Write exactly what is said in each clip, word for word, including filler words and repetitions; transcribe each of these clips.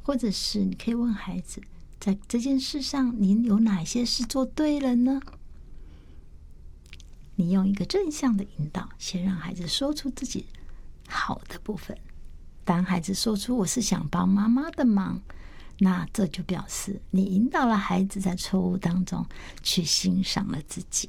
或者是你可以问孩子，在这件事上您有哪些事做对了呢？你用一个正向的引导，先让孩子说出自己好的部分。当孩子说出我是想帮妈妈的忙，那这就表示你引导了孩子在错误当中去欣赏了自己。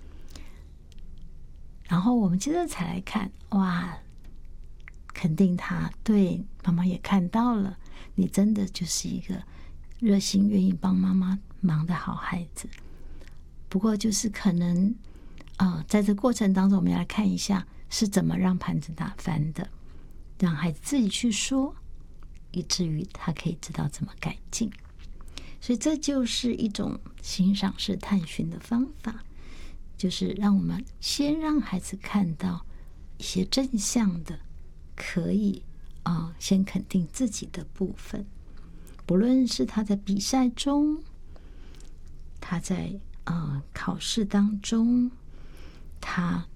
然后我们接着才来看，哇，肯定他，对，妈妈也看到了，你真的就是一个热心愿意帮妈妈忙的好孩子。不过就是可能呃，在这过程当中，我们要来看一下是怎么让盘子打翻的，让孩子自己去说，以至于他可以知道怎么改进。所以这就是一种欣赏式探寻的方法，就是让我们先让孩子看到一些正向的，可以啊、呃，先肯定自己的部分，不论是他在比赛中，他在呃考试当中，他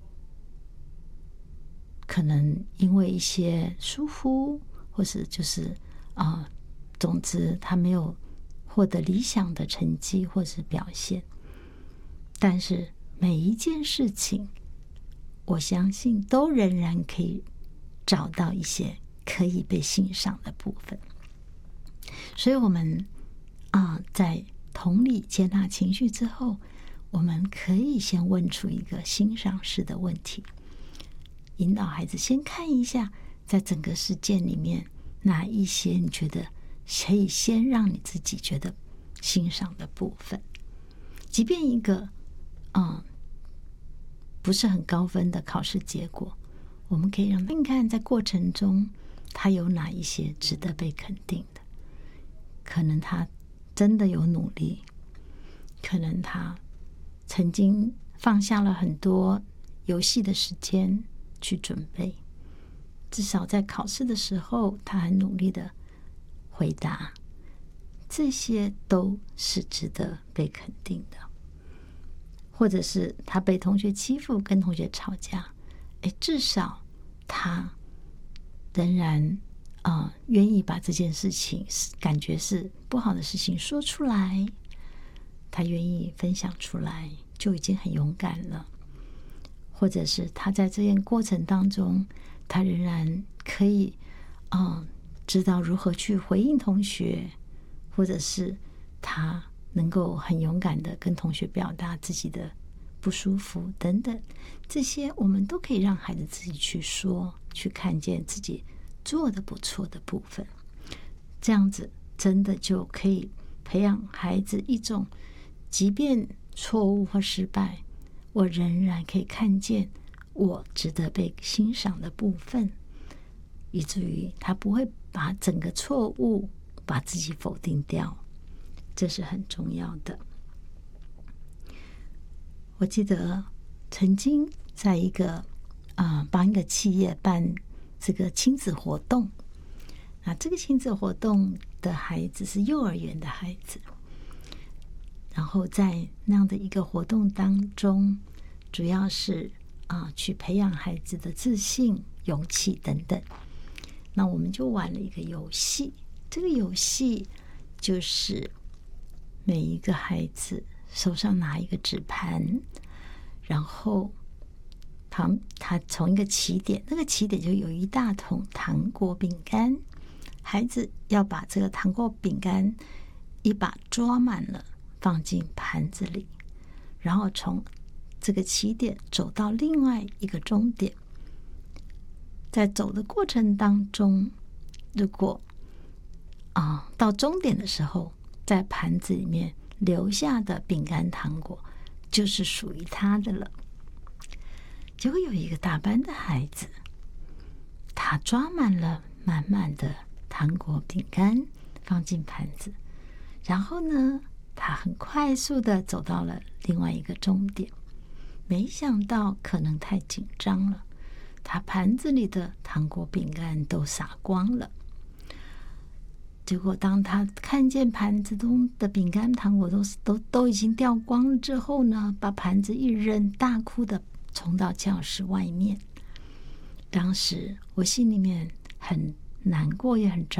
可能因为一些疏忽，或是就是啊、呃，总之他没有获得理想的成绩或是表现，但是每一件事情，我相信都仍然可以找到一些可以被欣赏的部分。所以我们啊、呃，在同理接纳情绪之后，我们可以先问出一个欣赏式的问题，引导孩子先看一下，在整个事件里面哪一些你觉得可以先让你自己觉得欣赏的部分。即便一个嗯不是很高分的考试结果，我们可以让他看在过程中他有哪一些值得被肯定的。可能他真的有努力，可能他曾经放下了很多游戏的时间去准备，至少在考试的时候他很努力的回答，这些都是值得被肯定的。或者是他被同学欺负，跟同学吵架，诶，至少他仍然呃愿意把这件事情感觉是不好的事情说出来，他愿意分享出来，就已经很勇敢了。或者是他在这件过程当中，他仍然可以呃知道如何去回应同学，或者是他能够很勇敢的跟同学表达自己的不舒服等等，这些我们都可以让孩子自己去说，去看见自己做的不错的部分。这样子真的就可以培养孩子一种，即便错误或失败，我仍然可以看见我值得被欣赏的部分，以至于他不会把整个错误把自己否定掉。这是很重要的。我记得曾经在一个啊、呃、帮一个企业办这个亲子活动，那这个亲子活动的孩子是幼儿园的孩子，然后在那样的一个活动当中，主要是啊、呃、去培养孩子的自信、勇气等等。那我们就玩了一个游戏，这个游戏就是每一个孩子手上拿一个纸盘，然后他他从一个起点，那个起点就有一大桶糖果饼干，孩子要把这个糖果饼干一把抓满了放进盘子里，然后从这个起点走到另外一个终点。在走的过程当中，如果啊、呃、到终点的时候，在盘子里面留下的饼干糖果就是属于他的了。结果有一个大班的孩子，他抓满了满满的糖果饼干放进盘子，然后呢他很快速的走到了另外一个终点。没想到可能太紧张了，他盘子里的糖果饼干都撒光了。结果当他看见盘子中的饼干糖果都都都已经掉光了之后呢，把盘子一扔，大哭的冲到教室外面。当时我心里面很难过，也很着